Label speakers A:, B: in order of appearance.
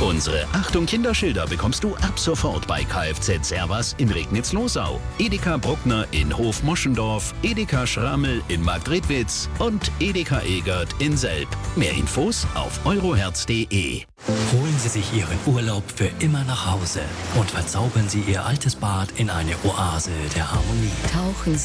A: Unsere Achtung Kinderschilder bekommst du ab sofort bei Kfz Servas in Regnitz-Losau, Edeka Bruckner in Hof-Moschendorf, Edeka Schramel in Marktredwitz und Edeka Egert in Selb. Mehr Infos auf euroherz.de.
B: Holen Sie sich Ihren Urlaub für immer nach Hause und verzaubern Sie Ihr altes Bad in eine Oase der Harmonie.
C: Tauchen